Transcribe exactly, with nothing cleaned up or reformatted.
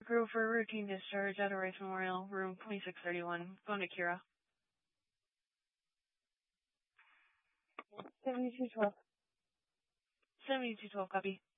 crew for routine discharge at Rice Memorial, room twenty-six thirty-one. Going to Kira. seventy-two twelve. seventy-two twelve, copy.